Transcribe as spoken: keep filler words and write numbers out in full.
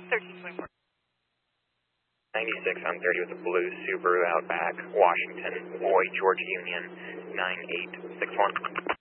thirteen twenty-four. ninety-six on thirty with a blue Subaru Outback, Washington, Boy, Georgia Union, nine eight six one.